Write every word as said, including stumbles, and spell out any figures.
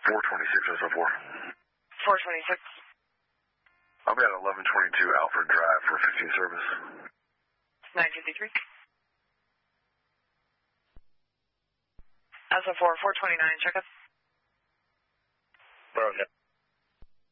four twenty-six S O four. four twenty-six. I'll be at eleven twenty-two Alfred Drive for fifteen service. nine fifty-three. S O four, four twenty-nine, check up. Okay.